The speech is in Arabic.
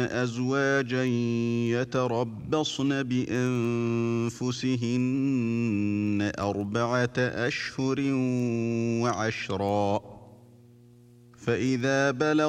أزواجا يتربصن بأنفسهن 4 أشهر وعشرا، فإذا بلغن